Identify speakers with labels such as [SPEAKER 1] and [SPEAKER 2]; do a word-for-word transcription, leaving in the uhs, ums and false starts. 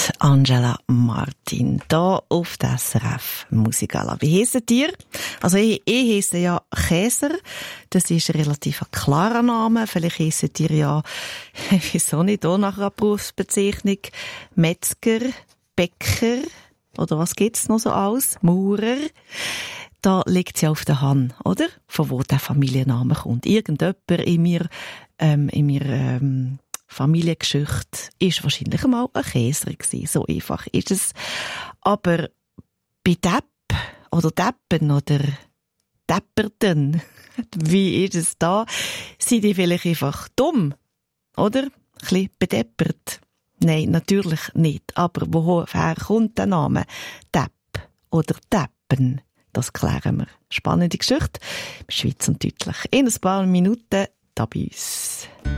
[SPEAKER 1] Angela Martin, da auf der S R F Musikala. Wie heisst ihr? Also ich, ich heisse ja Käser, das ist ein relativ klarer Name. Vielleicht heisst ihr ja, wieso nicht, auch nach einer Berufsbezeichnung, Metzger, Bäcker, oder was gibt's noch so alles? Maurer. Da liegt es ja auf der Hand, oder? Von wo der Familienname kommt. Irgendjemand in mir, ähm, in mir, ähm, Familiengeschichte ist wahrscheinlich einmal ein Käser gewesen. So einfach ist es. Aber bei Depp oder Deppen oder Depperten, wie ist es da? Sind die vielleicht einfach dumm? Oder? Ein bisschen bedeppert? Nein, natürlich nicht. Aber woher kommt der Name? Depp oder Deppen? Das klären wir. Spannende Geschichte. Schweiz und deutlich. In ein paar Minuten da bei uns.